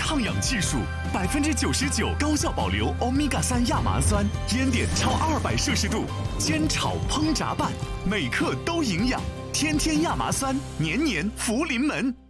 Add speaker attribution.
Speaker 1: 抗氧技术，99%高效保留欧米伽3亚麻酸，烟点超200摄氏度，煎炒烹炸拌，每克都营养。天天亚麻酸，年年福临门。